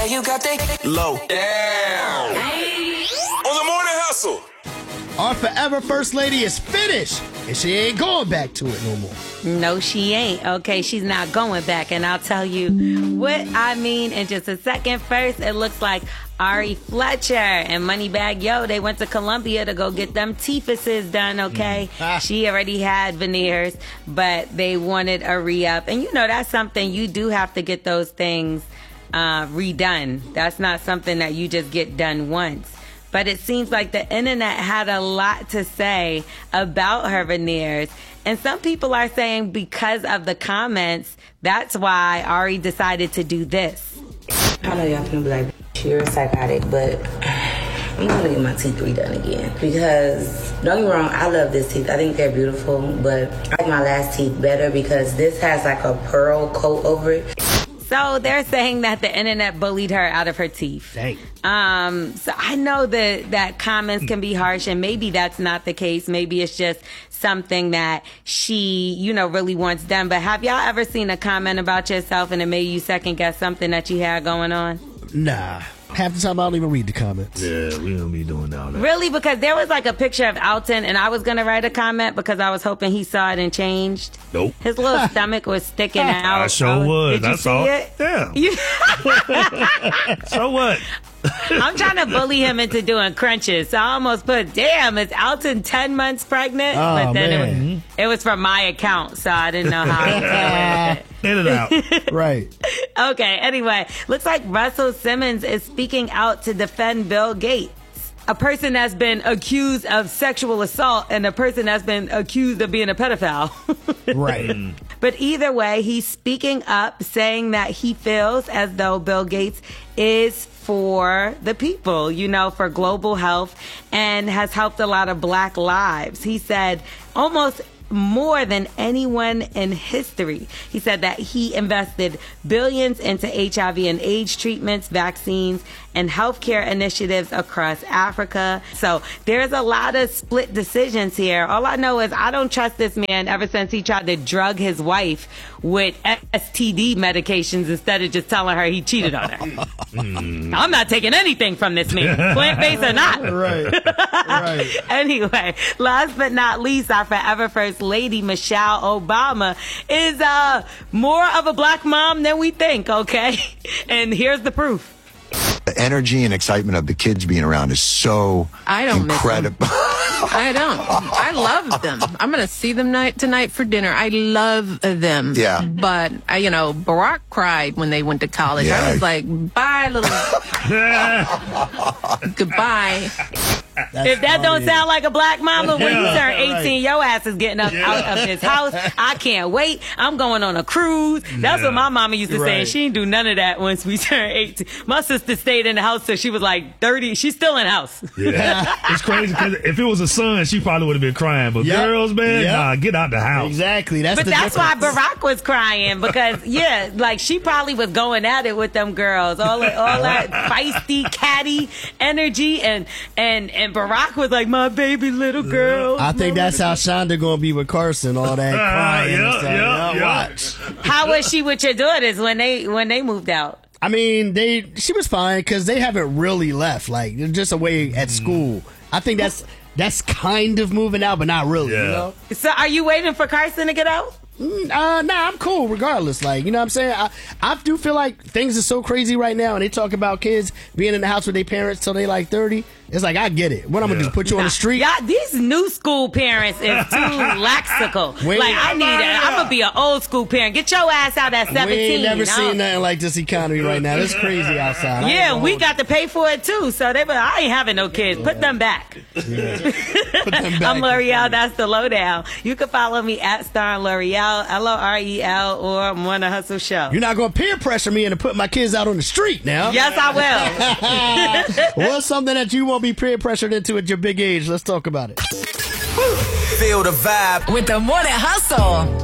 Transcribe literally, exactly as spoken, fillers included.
Yeah, you got that low down. On the Morning Hustle. Our forever first lady is finished, and she ain't going back to it no more. No, she ain't. Okay, she's not going back, and I'll tell you what I mean in just a second. First, it looks like Ari Fletcher and Moneybagg Yo, they went to Columbia to go get them teethuses done, okay? Mm. She already had veneers, but they wanted a re-up. And you know, that's something you do have to get those things uh, redone. That's not something that you just get done once. But it seems like the internet had a lot to say about her veneers. And some people are saying because of the comments, that's why Ari decided to do this. I know y'all gonna be like, you're psychotic, but I'm gonna get my teeth redone again. Because, don't get me wrong, I love this teeth. I think they're beautiful, but I like my last teeth better because this has like a pearl coat over it. So they're saying that the internet bullied her out of her teeth. Dang. Um, so I know that, that comments can be harsh, and maybe that's not the case. Maybe it's just something that she, you know, really wants done. But have y'all ever seen a comment about yourself and it made you second guess something that you had going on? Nah. Half the time I don't even read the comments. Yeah, we don't be doing all that. Really? Because there was like a picture of Alton, and I was going to write a comment because I was hoping he saw it and changed. Nope. His little stomach was sticking out. I sure was. Did you That's see all. it? Yeah. You- So what? I'm trying to bully him into doing crunches. So I almost put, damn, is Alton ten months pregnant? Oh, but then man. it was, it was from my account, so I didn't know how I was going to In and out. Right. Okay, anyway, looks like Russell Simmons is speaking out to defend Bill Gates. A person that's been accused of sexual assault and a person that's been accused of being a pedophile. Right. But either way, he's speaking up, saying that he feels as though Bill Gates is for the people, you know, for global health, and has helped a lot of black lives. He said almost more than anyone in history. He said that he invested billions into H I V and AIDS treatments, vaccines, and healthcare initiatives across Africa. So there's a lot of split decisions here. All I know is I don't trust this man ever since he tried to drug his wife with S T D medications instead of just telling her he cheated on her. mm. I'm not taking anything from this man, plant-based or not. Right. Right. Anyway, last but not least, our forever first lady, Michelle Obama, is uh, more of a black mom than we think, okay? And here's the proof. The energy and excitement of the kids being around is so I don't incredible. Miss them. I don't. I love them. I'm going to see them night tonight for dinner. I love them. Yeah. But, I, you know, Barack cried when they went to college. Yeah. I was like, bye, little... Goodbye. That's if that funny. don't sound like a black mama, when you Yeah, turn eighteen, right. your ass is getting up out of his house. I can't wait. I'm going on a cruise. That's Yeah. what my mama used to say. Right. And she didn't do none of that once we turned eighteen. My sister stayed in the house till she was like thirty. She's still in the house. Yeah. It's crazy because if it was a son, she probably would have been crying. But Yep. girls, man, Yep. nah, get out the house. Exactly. That's But the that's why difference. Barack was crying because, yeah, like she probably was going at it with them girls, all that, all that feisty, catty energy, and and and Barack was like, my baby little girl. I think that's how Shonda gonna be with Carson. All that crying and yeah, stuff. yeah, Yeah, yeah. watch. How was she with your daughters when they when they moved out? I mean, they she was fine because they haven't really left. Like they're just away at school. I think that's that's kind of moving out, but not really. Yeah. You know? So are you waiting for Carson to get out? Mm, Uh, nah, I'm cool regardless. Like, you know what I'm saying? I, I do feel like things are so crazy right now, and they talk about kids being in the house with their parents till they like thirty. It's like, I get it. What I'm going to Yeah. do, put you on the street? Y'all, these new school parents is too laxical. We- Like, I need it. I'm going to be an old school parent. Get your ass out at We seventeen. ain't never I seen don't- nothing like this economy right now. It's crazy outside. I ain't Yeah, gonna we hold got to pay for it too. So they, but I ain't having no kids. Put them back. you. Put them back. I'm L'Oreal. That's the lowdown. You can follow me at Star L'Oreal, L O R E L, or Morning Hustle Show. You're not going to peer pressure me into putting my kids out on the street now. Yes, I will. What's something that you won't be peer pressured into at your big age? Let's talk about it. Feel the vibe. With the Morning Hustle.